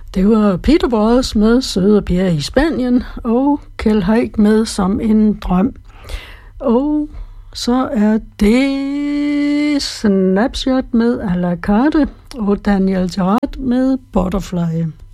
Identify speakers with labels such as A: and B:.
A: Det var Peter med Søde Pierre i Spanien, og Kjeld Haik med Som en drøm. Og så er det Snapshot med A la carte, og Daniel Gerard med Butterfly.